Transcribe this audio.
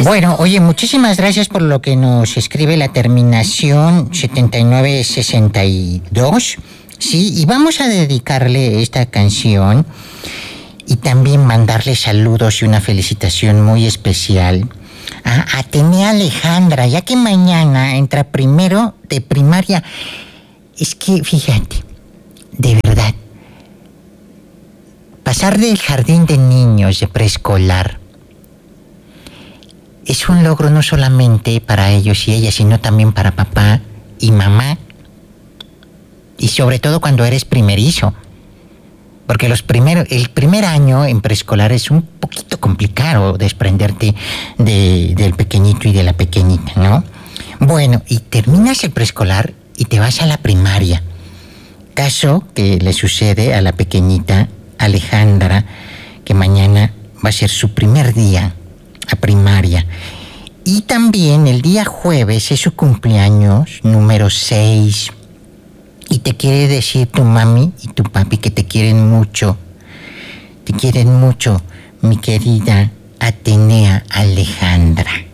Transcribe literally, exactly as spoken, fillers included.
Bueno, oye, muchísimas gracias por lo que nos escribe la terminación setenta y nueve sesenta y dos. Sí, y vamos a dedicarle esta canción y también mandarle saludos y una felicitación muy especial a Atenea Alejandra, ya que mañana entra primero de primaria. Es que, fíjate, de verdad, pasar del jardín de niños de preescolar es un logro no solamente para ellos y ellas, sino también para papá y mamá. Y sobre todo cuando eres primerizo. Porque los primeros, el primer año en preescolar es un poquito complicado desprenderte de, del pequeñito y de la pequeñita, ¿no? Bueno, y terminas el preescolar y te vas a la primaria. Caso que le sucede a la pequeñita Alejandra, que mañana va a ser su primer día a primaria. Y también el día jueves es su cumpleaños número seis. Y te quiere decir tu mami y tu papi que te quieren mucho. Te quieren mucho, mi querida Atenea Alejandra.